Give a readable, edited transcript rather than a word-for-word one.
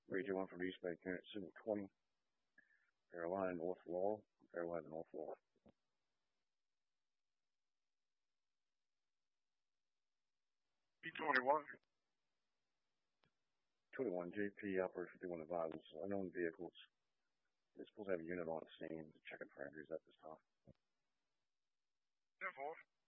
Region 1 from East Bay, Unit Signal 20, Carolina North Law, Carolina North Law. P21. 21 JP Operator 51 advises unknown vehicles. It's supposed to have a unit on scene checking for injuries at this time. 10-4.